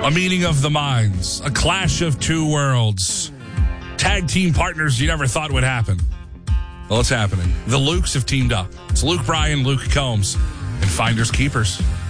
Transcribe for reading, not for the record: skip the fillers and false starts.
A meeting of the minds. A clash of two worlds. Tag team partners you never thought would happen. Well, it's happening. The Lukes have teamed up. It's Luke Bryan, Luke Combs, and Finders Keepers.